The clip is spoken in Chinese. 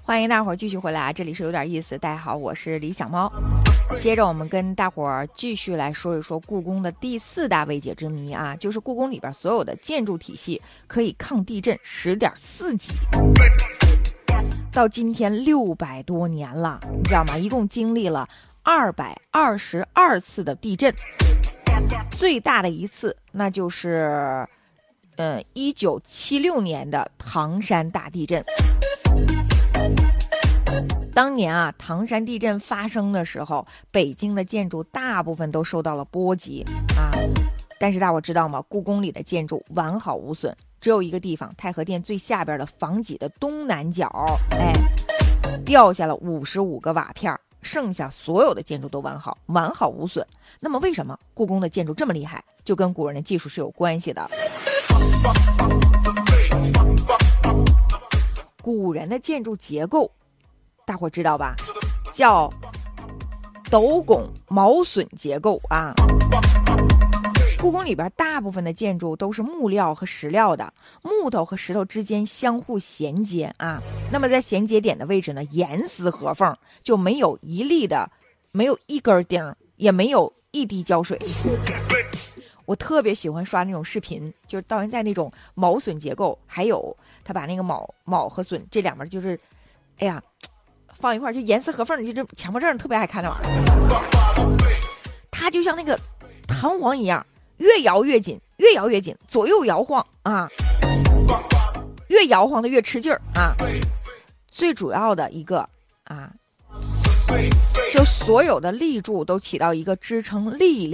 欢迎大伙儿继续回来啊！这里是有点意思，大家好，我是李小猫。接着我们跟大伙儿继续来说一说故宫的第4大未解之谜啊，就是故宫里边所有的建筑体系可以抗地震10.4级。到今天600多年了，你知道吗？一共经历了222次的地震，最大的一次那就是1976年的唐山大地震。当年啊，唐山地震发生的时候，北京的建筑大部分都受到了波及啊。但是大伙知道吗？故宫里的建筑完好无损，只有一个地方，太和殿最下边的房脊的东南角，掉下了55个瓦片，剩下所有的建筑都完好无损。那么为什么故宫的建筑这么厉害？就跟古人的技术是有关系的。古人的建筑结构大伙知道吧？叫斗拱毛榫结构啊。故宫里边大部分的建筑都是木料和石料的，木头和石头之间相互衔接啊。那么在衔接点的位置呢，严丝合缝，就没有没有一根钉，也没有一滴胶水。我特别喜欢刷那种视频，就是到现在那种毛榫结构，还有他把那个卯和榫这两边就是，哎呀，放一块就严丝合缝，就这强迫症特别爱看那玩意儿。它就像那个弹簧一样，越摇越紧，越摇越紧，左右摇晃啊，越摇晃的越吃劲儿啊。最主要的一个啊，就所有的立柱都起到一个支撑力量